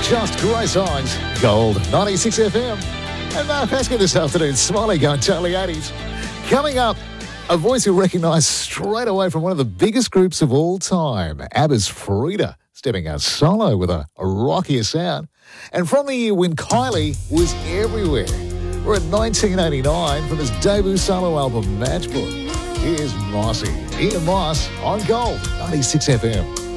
Just great songs. Gold, 96 FM. And Mark Haskett this afternoon. Smiley going totally 80s. Coming up, a voice you'll recognise straight away from one of the biggest groups of all time, ABBA's Frida, stepping out solo with a rockier sound. And from the year when Kylie was everywhere, we're at 1989 from his debut solo album, Matchbook. Here's Mossy. Ian Moss on Gold, 96 FM.